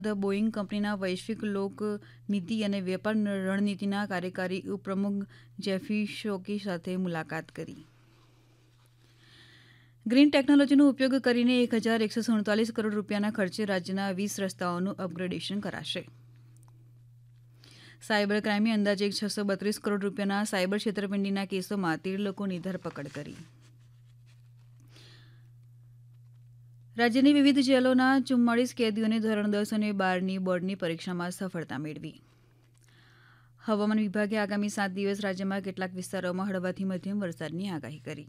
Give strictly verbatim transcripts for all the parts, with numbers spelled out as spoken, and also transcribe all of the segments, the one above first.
Boeing કંપનીના વૈશ્વિક લોક નીતિ અને વેપાર રણનીતિના કાર્યકારી ઉપપ્રમુખ જેફી શોકી સાથે મુલાકાત કરી. ગ્રીન ટેકનોલોજીનો ઉપયોગ કરીને એક હજાર એકસો સુડતાલીસ કરોડ રૂપિયાના ખર્ચે રાજ્યના વીસ રસ્તાઓનું અપગ્રેડેશન કરાશે. સાયબર ક્રાઇમે અંદાજે છસો બત્રીસ કરોડ રૂપિયાના સાયબર છેતરપિંડીના કેસોમાં તેર લોકોની ધરપકડ કરી. રાજ્યની વિવિધ જેલોના ચુમ્માળીસ કેદીઓને ધોરણ દસ અને બારની બોર્ડની પરીક્ષામાં સફળતા મેળવી. હવામાન વિભાગે આગામી સાત દિવસ રાજ્યમાં કેટલાક વિસ્તારોમાં હળવાથી મધ્યમ વરસાદની આગાહી કરી.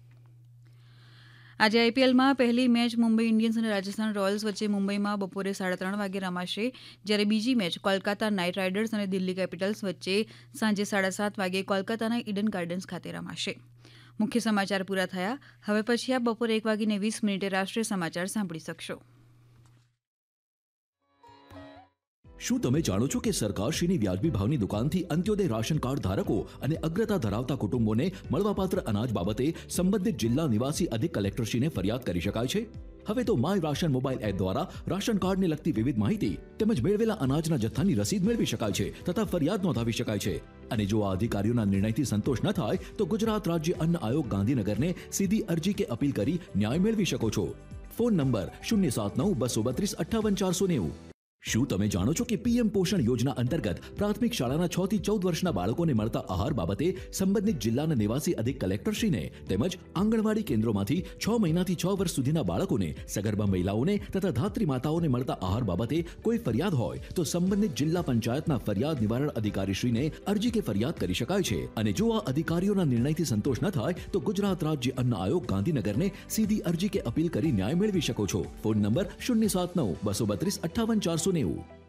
આજે આઈપીએલમાં પહેલી મેચ મુંબઈ ઇન્ડિયન્સ અને રાજસ્થાન રોયલ્સ વચ્ચે મુંબઈમાં બપોરે સાડા ત્રણ વાગે રમાશે, જ્યારે બીજી મેચ કોલકાતા નાઇટ રાઇડર્સ અને દિલ્હી કેપિટલ્સ વચ્ચે સાંજે સાડા સાત વાગે કોલકાતાના ઇડન ગાર્ડન્સ ખાતે રમાશે. મુખ્ય સમાચાર પૂરા થયા. હવે પછી આપ બપોરે એક વાગીને વીસ મિનિટે રાષ્ટ્રીય સમાચાર સાંભળી શકશો. શું તમે જાણો છો કે સરકારશ્રીની વ્યાજબી ભાવની દુકાનથી અંત્યોદય રાશન કાર્ડ ધારકો અને અગ્રતા ધરાવતા કુટુંબોને મળવાપાત્ર અનાજ બાબતે સંબંધિત જિલ્લા નિવાસી અધિક કલેક્ટરશ્રીને ફરિયાદ કરી શકાય છે? હવે તો માય રાશન મોબાઈલ એપ દ્વારા રાશન કાર્ડને લગતી વિવિધ માહિતી તેમજ મેળવેલા અનાજના જથ્થાની રસીદ મેળવી શકાય છે તથા ફરિયાદ નોંધાવી શકાય છે. અને જો આ અધિકારીઓના નિર્ણયથી સંતોષ ન થાય તો ગુજરાત રાજ્ય અન્ન આયોગ ગાંધીનગરને સીધી અરજી કે અપીલ કરી ન્યાય મેળવી શકો છો. ફોન નંબર શૂન્ય સાત નવ બસો બત્રીસ અઠ્ઠાવન ચારસો નેવું. શું તમે જાણો છો કે પીએમ પોષણ યોજના અંતર્ગત પ્રાથમિક શાળાના છ થી ચૌદ વર્ષના બાળકોને મળતા આહાર બાબતે સંબંધિત જિલ્લાના નિવાસી અધિક કલેક્ટરશ્રીને તેમજ આંગણવાડી કેન્દ્રોમાંથી છ મહિનાથી છ વર્ષ સુધીના બાળકોને, સગર્ભા મહિલાઓને તથા ધાત્રી માતાઓને મળતા આહાર બાબતે કોઈ ફરિયાદ હોય તો સંબંધિત જિલ્લા પંચાયતના ફરિયાદ નિવારણ અધિકારીશ્રીને અરજી કે ફરિયાદ કરી શકાય છે. અને જો આ અધિકારીઓના નિર્ણયથી સંતોષ ન થાય તો ગુજરાત રાજ્ય અન્ન આયોગ ગાંધીનગરને સીધી અરજી કે અપીલ કરી ન્યાય મેળવી શકો છો. ફોન નંબર શૂન્ય સાત નવ બસો બત્રીસ અઠ્ઠાવન ચારસો નેવું.